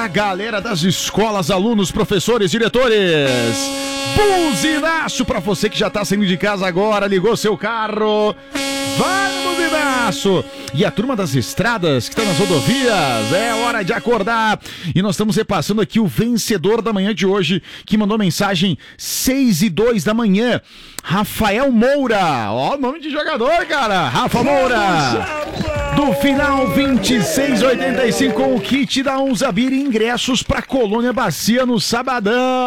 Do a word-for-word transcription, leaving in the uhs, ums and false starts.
pra galera das escolas, alunos, professores, diretores. Buzinaço pra você que já tá saindo de casa agora, ligou seu carro. Vai no buzinaço! E a turma das estradas que tá nas rodovias, é hora de acordar. E nós estamos repassando aqui o vencedor da manhã de hoje, que mandou mensagem seis e dois da manhã. Rafael Moura. Ó, o nome de jogador, cara. Rafa Moura. Do final vinte e seis oitenta e cinco com o kit da Unzabir e ingressos pra Colônia Bacia no sabadão.